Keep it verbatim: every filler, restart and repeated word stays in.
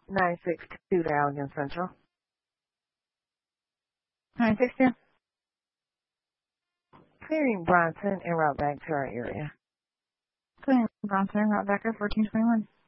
nine six two to Allegan Central. nine six two. Clearing Bronson and route back to our area. Clearing Bronson, route back to fourteen twenty-one.